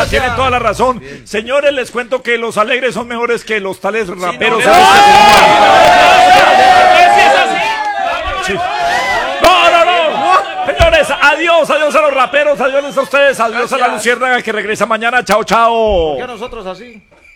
gracias. Tienen toda la razón. Bien. Señores, les cuento que los alegres son mejores que los tales raperos. Sí. No. Señores, adiós a los raperos, adiós a ustedes, adiós. Gracias. A la luciérnaga que regresa mañana. Chao, chao. ¿Por qué nosotros así?